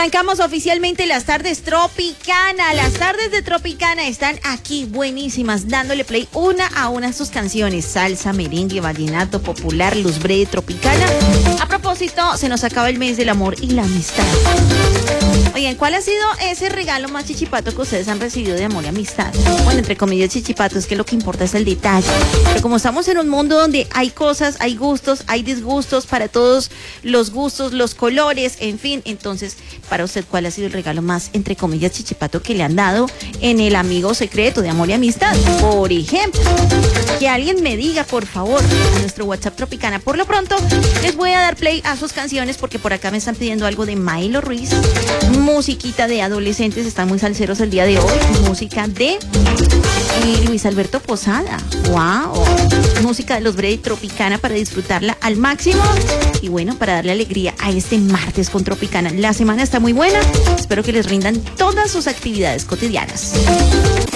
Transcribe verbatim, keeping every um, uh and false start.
Arrancamos oficialmente las tardes Tropicana. Las tardes de Tropicana están aquí buenísimas, dándole play una a una a sus canciones. Salsa, merengue, vallenato, popular, luz breve, tropicana. A propósito, se nos acaba el mes del amor y la amistad. Oigan, ¿cuál ha sido ese regalo más chichipato que ustedes han recibido de amor y amistad? Bueno, entre comillas chichipato, es que lo que importa es el detalle. Pero como estamos en un mundo donde hay cosas, hay gustos, hay disgustos, para todos los gustos, los colores, en fin, entonces, para usted, ¿cuál ha sido el regalo más, entre comillas, chichipato que le han dado en el amigo secreto de amor y amistad? Por ejemplo, que alguien me diga, por favor, a nuestro WhatsApp Tropicana. Por lo pronto, les voy a dar play a sus canciones porque por acá me están pidiendo algo de Mailo Ruiz, musiquita de adolescentes, están muy salseros el día de hoy, música de eh, Luis Alberto Posada, wow, música de los Breve Tropicana para disfrutarla al máximo y bueno, para darle alegría a este martes con Tropicana. La semana está muy buena, espero que les rindan todas sus actividades cotidianas.